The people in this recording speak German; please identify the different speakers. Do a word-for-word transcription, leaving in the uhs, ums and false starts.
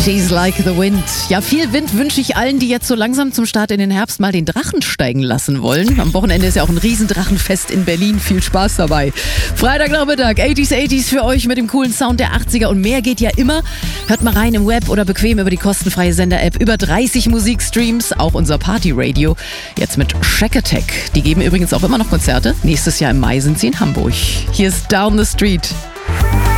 Speaker 1: She's like the wind. Ja, viel Wind wünsche ich allen, die jetzt so langsam zum Start in den Herbst mal den Drachen steigen lassen wollen. Am Wochenende ist ja auch ein Riesendrachenfest in Berlin. Viel Spaß dabei. Freitagnachmittag, achtziger achtziger für euch mit dem coolen Sound der achtziger. Und mehr geht ja immer. Hört mal rein im Web oder bequem über die kostenfreie Sender-App. Über dreißig Musikstreams, auch unser Party-Radio. Jetzt mit Shack Attack. Die geben übrigens auch immer noch Konzerte. Nächstes Jahr im Mai sind sie in Hamburg. Hier ist Down the Street.